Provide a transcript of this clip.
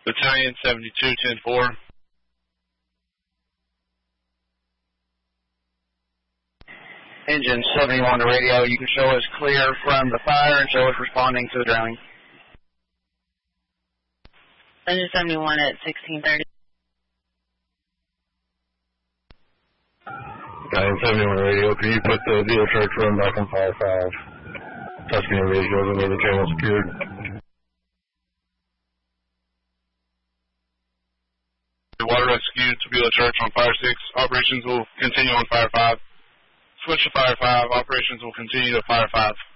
Battalion 72-10-4. Engine 71 to radio, you can show us clear from the fire and show us responding to the drowning. Engine 71 at 1630. Battalion 71 radio, can you put the dealer church run back on fire 5? Tuscany vehicles and the channel secured. Water rescue to Beulah Church on fire 6. Operations will continue on fire 5. Switch to fire 5. Operations will continue to fire 5.